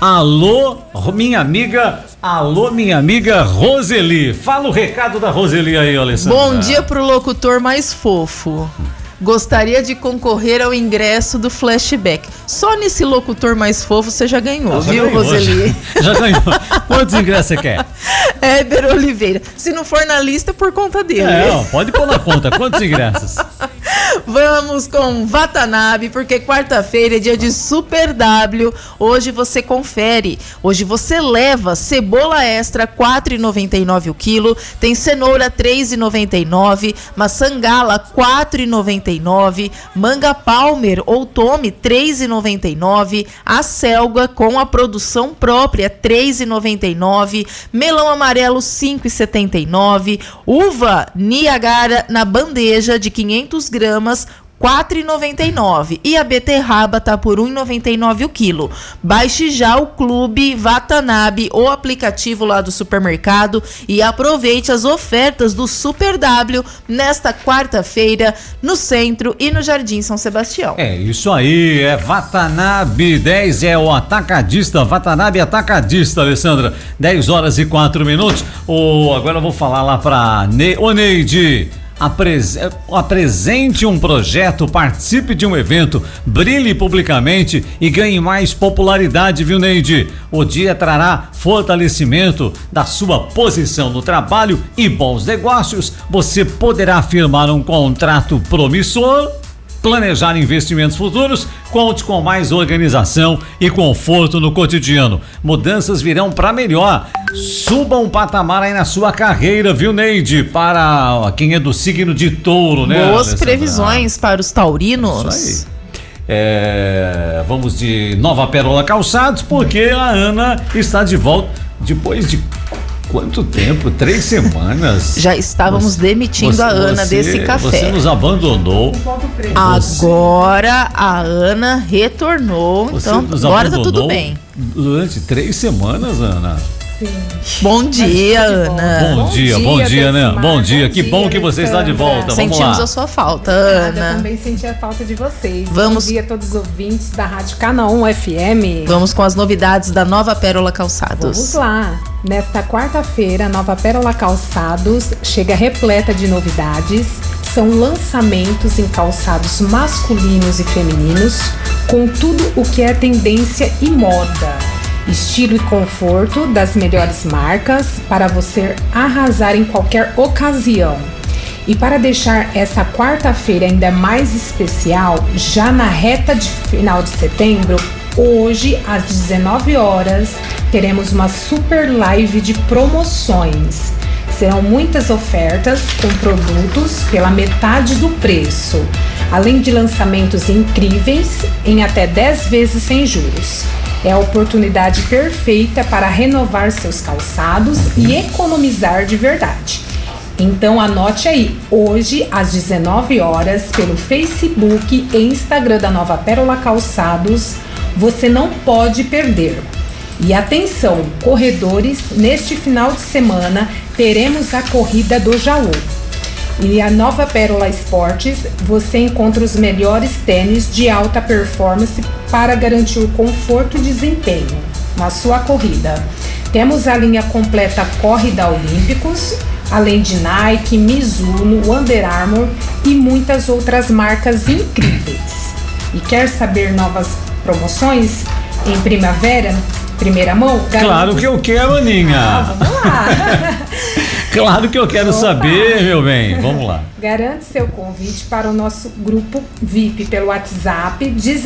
Alô, minha amiga Roseli. Fala o recado da Roseli aí, Alessandra. Bom dia pro locutor mais fofo. Gostaria de concorrer ao ingresso do Flashback. Só nesse locutor mais fofo você já ganhou, viu, ganhou, Roseli? Já ganhou. Quantos ingressos você quer? Éber Oliveira. Se não for na lista, por conta dele. Pode pôr na conta. Quantos ingressos? Vamos com Watanabe, porque quarta-feira é dia de Super W. Hoje você confere. Hoje você leva cebola extra, R$ 4,99 o quilo. Tem cenoura, R$ 3,99. Maçã gala, R$ 4,99. Manga Palmer ou Tome, R$ 3,99. A selga com a produção própria, R$ 3,99. Melão amarelo, R$ 5,79. Uva Niagara na bandeja de 500 gramas, R$ 4,99. E a beterraba tá por R$ 1,99 o quilo. Baixe já o Clube Watanabe, o aplicativo lá do supermercado, e aproveite as ofertas do Super W nesta quarta-feira no centro e no Jardim São Sebastião. É isso aí, é Watanabe 10, é o atacadista, Watanabe atacadista, Alessandra. 10 horas e 4 minutos. Agora eu vou falar lá pra Neide. Apresente um projeto, participe de um evento, brilhe publicamente e ganhe mais popularidade, viu, Neide? O dia trará fortalecimento da sua posição no trabalho e bons negócios. Você poderá firmar um contrato promissor, planejar investimentos futuros. Conte com mais organização e conforto no cotidiano. Mudanças virão para melhor. Suba um patamar aí na sua carreira, viu, Neide? Para quem é do signo de Touro, né? Boas Alessandra? Previsões para os taurinos. Isso aí. Vamos de Nova Pérola Calçados, porque a Ana está de volta depois de quanto tempo? 3 semanas? Já estávamos demitindo a Ana desse café. Você nos abandonou. Agora a Ana retornou. Então agora tá tudo bem. Durante 3 semanas, Ana? Sim. Bom dia, Ana. Bom dia, né? Bom dia. Que bom que você está de volta. Sentimos a sua falta, Ana. Eu também senti a falta de vocês. Vamos... Bom dia a todos os ouvintes da Rádio Canaã FM. Vamos com as novidades da Nova Pérola Calçados. Vamos lá. Nesta quarta-feira, a Nova Pérola Calçados chega repleta de novidades. São lançamentos em calçados masculinos e femininos, com tudo o que é tendência e moda. Estilo e conforto das melhores marcas para você arrasar em qualquer ocasião. E para deixar essa quarta-feira ainda mais especial, já na reta de final de setembro, hoje às 19 horas, teremos uma super live de promoções. Serão muitas ofertas com produtos pela metade do preço, além de lançamentos incríveis em até 10 vezes sem juros. É a oportunidade perfeita para renovar seus calçados e economizar de verdade. Então anote aí, hoje às 19 horas, pelo Facebook e Instagram da Nova Pérola Calçados, você não pode perder. E atenção, corredores, neste final de semana teremos a corrida do Jaú. E a Nova Pérola Esportes, você encontra os melhores tênis de alta performance para garantir o conforto e desempenho na sua corrida. Temos a linha completa Corre da Olímpicos, além de Nike, Mizuno, Under Armour e muitas outras marcas incríveis. E quer saber novas promoções em primavera? Primeira mão? Claro que eu quero, Aninha. Vamos lá. Claro que eu quero saber, meu bem. Vamos lá. Garante seu convite para o nosso grupo VIP pelo WhatsApp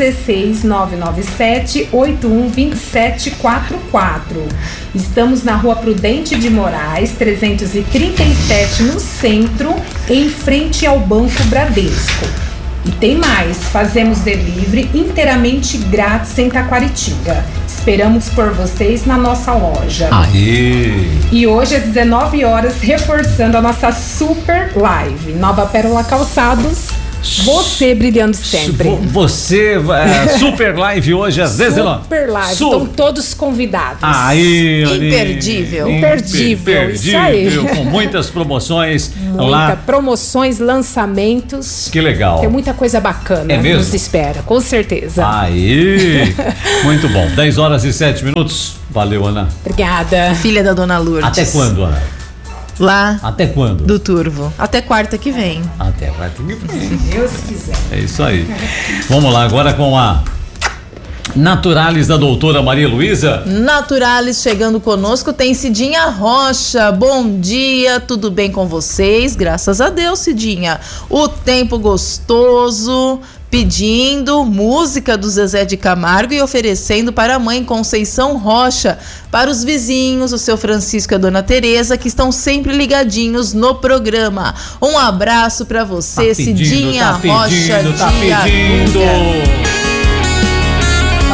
16997812744. Estamos na Rua Prudente de Moraes, 337, no centro, em frente ao Banco Bradesco. E tem mais, fazemos delivery inteiramente grátis em Taquaritinga. Esperamos por vocês na nossa loja. Aê! E hoje às 19 horas, reforçando a nossa super live. Nova Pérola Calçados. Você brilhando sempre. Você, super live hoje às 19. Super live, estão todos convidados. Aí, Imperdível. Imperdível, isso aí. Com muitas promoções lá. Promoções, lançamentos. Que legal. Tem muita coisa bacana. É mesmo? Nos espera, com certeza. Aí, muito bom. 10 horas e 7 minutos. Valeu, Ana. Obrigada. Filha da Dona Lourdes. Até quando, Ana? Lá. Até quando? Do Turvo. Até quarta que vem. Até quarta que vem. Se Deus quiser. É isso aí. Vamos lá, agora com a Naturalis da doutora Maria Luísa. Naturalis chegando conosco, tem Cidinha Rocha. Bom dia, tudo bem com vocês? Graças a Deus, Cidinha. O tempo gostoso, pedindo música do Zezé de Camargo e oferecendo para a mãe Conceição Rocha, para os vizinhos, o seu Francisco e a dona Tereza, que estão sempre ligadinhos no programa. Um abraço para você, Cidinha Rocha de Arruda.